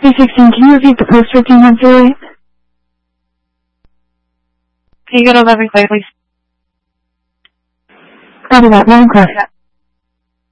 316, can you repeat the post 15108? Can you go to 11 Clay, please? Copy that, 9 o'clock.